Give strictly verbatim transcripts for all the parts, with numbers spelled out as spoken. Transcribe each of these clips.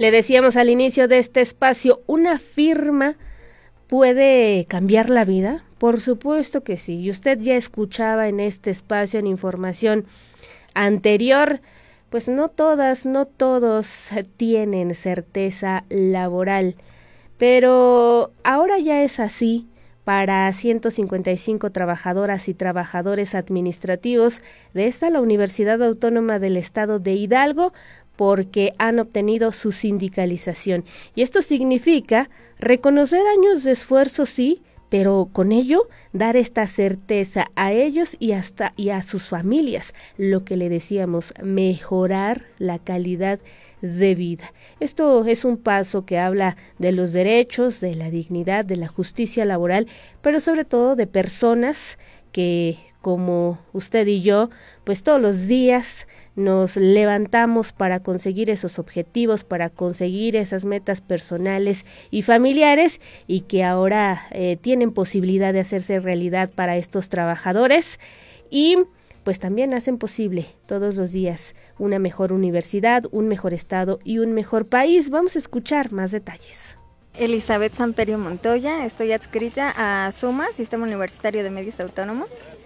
Le decíamos al inicio de este espacio, ¿una firma puede cambiar la vida? Por supuesto que sí. Y usted ya escuchaba en este espacio, en información anterior, pues no todas, no todos tienen certeza laboral, pero ahora ya es así. Para ciento cincuenta y cinco trabajadoras y trabajadores administrativos de esta la Universidad Autónoma del Estado de Hidalgo, porque han obtenido su sindicalización. Y esto significa reconocer años de esfuerzo, sí, pero con ello dar esta certeza a ellos y hasta y a sus familias, lo que le decíamos, mejorar la calidad de vida. Esto es un paso que habla de los derechos, de la dignidad, de la justicia laboral, pero sobre todo de personas que, como usted y yo, pues todos los días nos levantamos para conseguir esos objetivos, para conseguir esas metas personales y familiares, y que ahora eh, tienen posibilidad de hacerse realidad para estos trabajadores, y pues también hacen posible todos los días una mejor universidad, un mejor estado y un mejor país. Vamos a escuchar más detalles. Elizabeth Samperio Montoya, estoy adscrita a SUMA, Sistema Universitario de Medios Autónomos.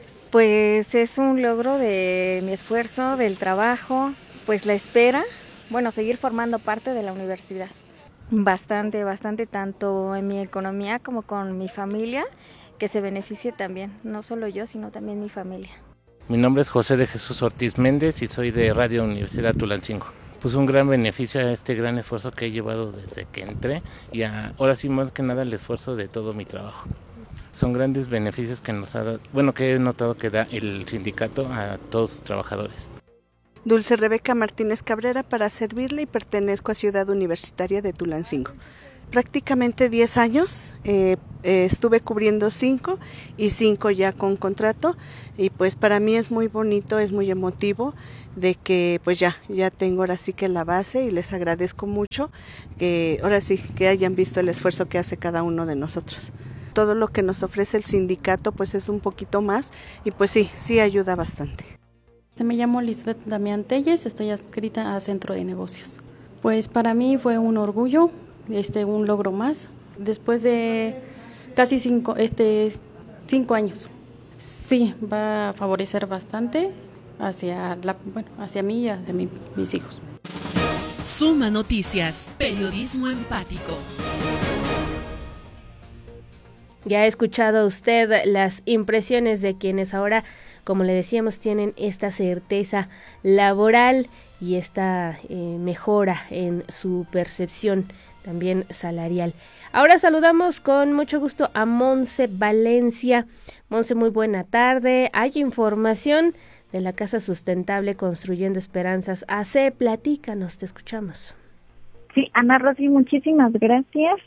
Pues es un logro de mi esfuerzo, del trabajo, pues la espera, bueno, seguir formando parte de la universidad. Bastante, bastante, tanto en mi economía como con mi familia, que se beneficie también, no solo yo, sino también mi familia. Mi nombre es José de Jesús Ortiz Méndez y soy de Radio Universidad Tulancingo. Pues un gran beneficio a este gran esfuerzo que he llevado desde que entré y a, ahora sí más que nada el esfuerzo de todo mi trabajo. Son grandes beneficios que nos ha dado, bueno, que he notado que da el sindicato a todos sus trabajadores. Dulce Rebeca Martínez Cabrera, para servirle, y pertenezco a Ciudad Universitaria de Tulancingo. Prácticamente diez años, eh, eh, estuve cubriendo cinco y cinco ya con contrato, y pues para mí es muy bonito, es muy emotivo de que pues ya, ya tengo ahora sí que la base, y les agradezco mucho que ahora sí que hayan visto el esfuerzo que hace cada uno de nosotros. Todo lo que nos ofrece el sindicato pues es un poquito más, y pues sí, sí ayuda bastante. Me llamo Lisbeth Damián Telles, estoy adscrita a Centro de Negocios. Pues para mí fue un orgullo, este un logro más, después de casi cinco, este, cinco años. Sí, va a favorecer bastante hacia, la, bueno, hacia mí y hacia mi, mis hijos. Suma Noticias, periodismo empático. Ya ha escuchado usted las impresiones de quienes ahora, como le decíamos, tienen esta certeza laboral y esta eh, mejora en su percepción también salarial. Ahora saludamos con mucho gusto a Monse Valencia. Monse, muy buena tarde. Hay información de la Casa Sustentable Construyendo Esperanzas A C. Platícanos, te escuchamos. Sí, Ana Rosy, muchísimas gracias.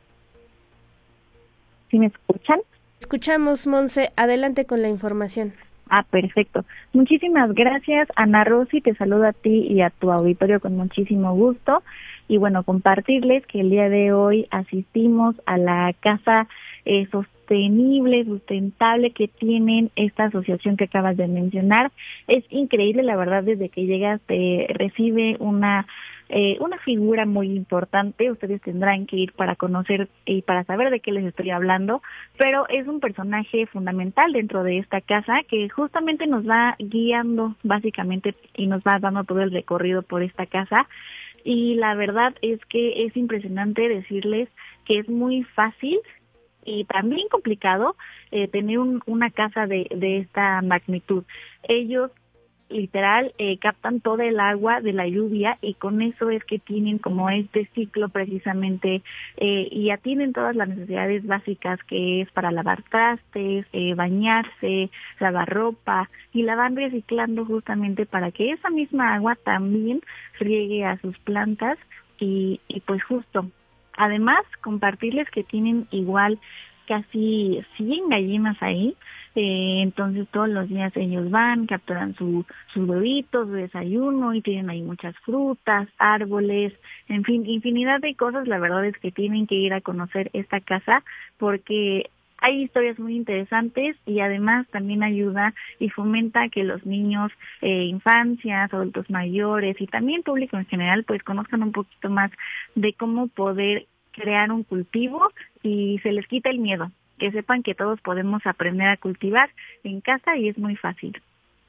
¿Sí me escuchan? Escuchamos, Monse, adelante con la información. Ah, perfecto. Muchísimas gracias, Ana Rosy, te saludo a ti y a tu auditorio con muchísimo gusto. Y bueno, compartirles que el día de hoy asistimos a la casa eh, sostenible, sustentable que tienen esta asociación que acabas de mencionar. Es increíble, la verdad, desde que llegas te recibe una Eh, una figura muy importante. Ustedes tendrán que ir para conocer y para saber de qué les estoy hablando, pero es un personaje fundamental dentro de esta casa que justamente nos va guiando básicamente y nos va dando todo el recorrido por esta casa. Y la verdad es que es impresionante decirles que es muy fácil y también complicado eh, tener un, una casa de, de esta magnitud. Ellos literal eh, captan toda el agua de la lluvia y con eso es que tienen como este ciclo precisamente eh, y atienden todas las necesidades básicas que es para lavar trastes, eh, bañarse, lavar ropa, y la van reciclando justamente para que esa misma agua también riegue a sus plantas y, y pues justo. Además, compartirles que tienen igual casi cien gallinas ahí. Eh, entonces todos los días ellos van, capturan su, sus huevitos, su desayuno, y tienen ahí muchas frutas, árboles, en fin, infinidad de cosas. La verdad es que tienen que ir a conocer esta casa porque hay historias muy interesantes y además también ayuda y fomenta que los niños, eh, infancias, adultos mayores y también público en general pues conozcan un poquito más de cómo poder crear un cultivo y se les quita el miedo, que sepan que todos podemos aprender a cultivar en casa y es muy fácil.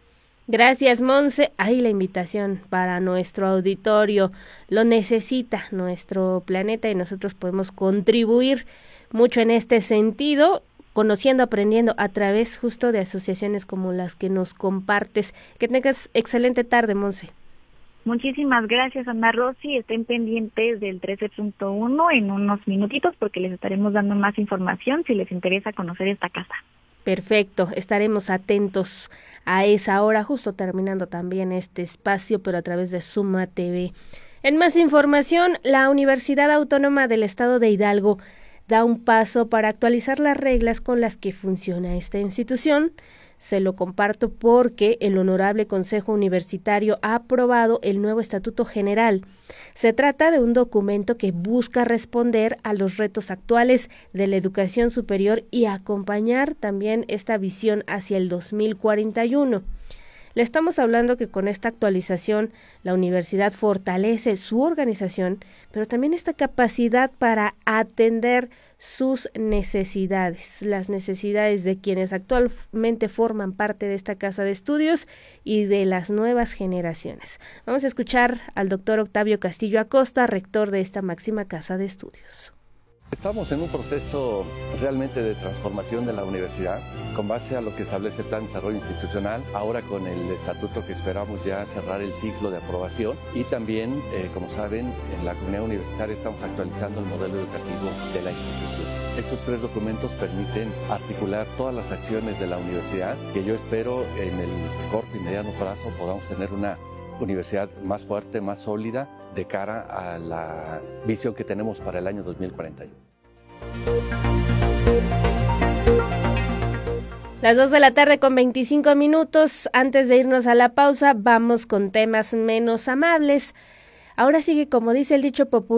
Gracias, Monse. Ahí la invitación para nuestro auditorio. Lo necesita nuestro planeta y nosotros podemos contribuir mucho en este sentido, conociendo, aprendiendo a través justo de asociaciones como las que nos compartes. Que tengas excelente tarde, Monse. Muchísimas gracias, Ana Rosy. Estén pendientes del trece punto uno en unos minutitos porque les estaremos dando más información si les interesa conocer esta casa. Perfecto, estaremos atentos a esa hora, justo terminando también este espacio, pero a través de Suma T V. En más información, la Universidad Autónoma del Estado de Hidalgo da un paso para actualizar las reglas con las que funciona esta institución. Se lo comparto porque el Honorable Consejo Universitario ha aprobado el nuevo Estatuto General. Se trata de un documento que busca responder a los retos actuales de la educación superior y acompañar también esta visión hacia el dos mil cuarenta y uno. Le estamos hablando que con esta actualización la universidad fortalece su organización, pero también esta capacidad para atender sus necesidades, las necesidades de quienes actualmente forman parte de esta casa de estudios y de las nuevas generaciones. Vamos a escuchar al doctor Octavio Castillo Acosta, rector de esta máxima casa de estudios. Estamos en un proceso realmente de transformación de la universidad con base a lo que establece el Plan de Desarrollo Institucional, ahora con el estatuto que esperamos ya cerrar el ciclo de aprobación y también, eh, como saben, en la comunidad universitaria estamos actualizando el modelo educativo de la institución. Estos tres documentos permiten articular todas las acciones de la universidad que yo espero en el corto y mediano plazo podamos tener una universidad más fuerte, más sólida de cara a la visión que tenemos para el año dos mil cuarenta y uno. Las dos de la tarde con veinticinco minutos. Antes de irnos a la pausa, vamos con temas menos amables. Ahora sigue, como dice el dicho popular,